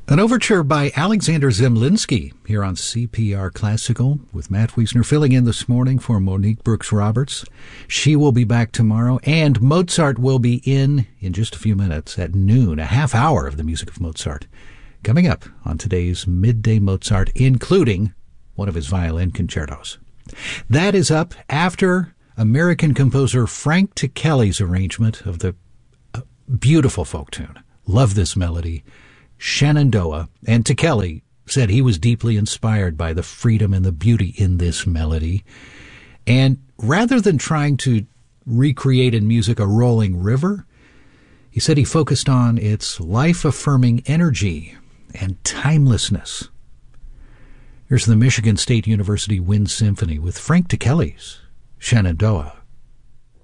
An overture by Alexander Zemlinsky here on CPR Classical with Matt Wiesner filling in this morning for Monique Brooks-Roberts. She will be back tomorrow, and Mozart will be in just a few minutes at noon, a half hour of the music of Mozart. Coming up on today's Midday Mozart, including one of his violin concertos. That is up after American composer Frank Ticheli's arrangement of the beautiful folk tune. Love this melody. Shenandoah, and Ticheli said he was deeply inspired by the freedom and the beauty in this melody. And rather than trying to recreate in music a rolling river, he said he focused on its life-affirming energy and timelessness. Here's the Michigan State University Wind Symphony with Frank Ticheli's Shenandoah.